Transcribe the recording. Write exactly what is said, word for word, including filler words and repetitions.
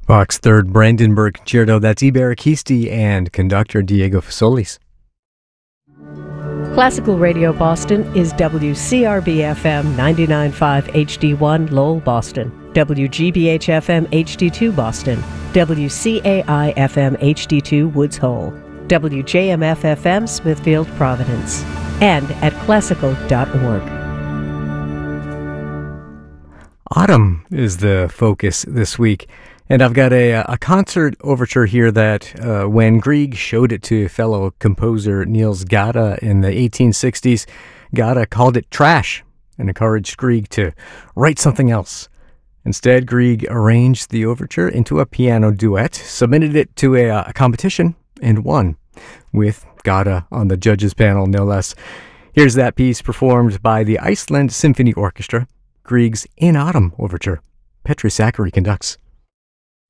Bach's third Brandenburg Concerto, that's Iberikisti and conductor Diego Fasolis. Classical Radio Boston is W C R B F M ninety-nine point five H D one Lowell, Boston, W G B H F M H D two Boston, W C A I F M H D two Woods Hole, W J M F F M Smithfield, Providence, and at classical dot org. Autumn is the focus this week, and I've got a, a concert overture here that uh, when Grieg showed it to fellow composer Niels Gade in the eighteen sixties, Gade called it trash and encouraged Grieg to write something else. Instead, Grieg arranged the overture into a piano duet, submitted it to a, a competition, and won, with Gade on the judges panel, no less. Here's that piece performed by the Iceland Symphony Orchestra, Grieg's In Autumn Overture. Petri Zachary conducts.